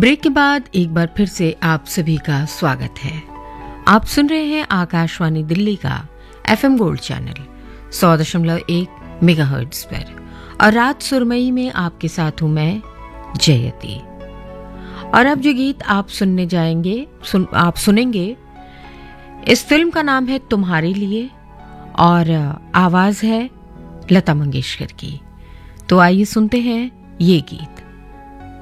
Break के बाद एक बार फिर से आप सभी का स्वागत है। आप सुन रहे हैं आकाशवाणी दिल्ली का FM गोल्ड चैनल 100.1 मेगाहर्ट्ज पर और रात सुरमई में आपके साथ हूं मैं जयती। और अब जो गीत आप सुनेंगे इस फिल्म का नाम है तुम्हारे लिए और आवाज है लता मंगेशकर की। तो आइए सुनते हैं ये गीत।